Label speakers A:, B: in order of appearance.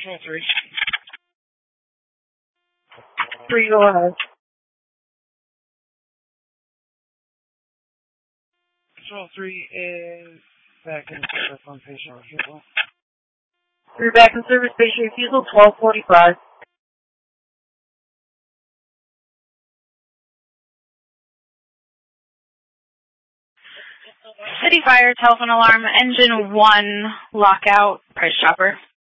A: Control 3.
B: 3, go ahead.
A: Control 3 is back in service on patient refusal.
B: 3 back in service, patient refusal, 12:45.
C: City Fire, telephone alarm, engine 1, lockout, Price Chopper.